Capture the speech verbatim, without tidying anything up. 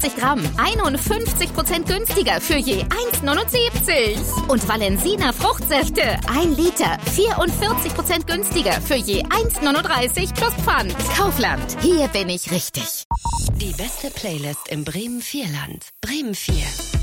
fünfzig Gramm, einundfünfzig Prozent günstiger für je eins Komma neunundsiebzig. Und Valensina Fruchtsäfte, ein Liter, vierundvierzig Prozent günstiger für je eins Komma neununddreißig plus Pfand. Kaufland, hier bin ich richtig. Die beste Playlist im Bremen Vierland. Bremen vier.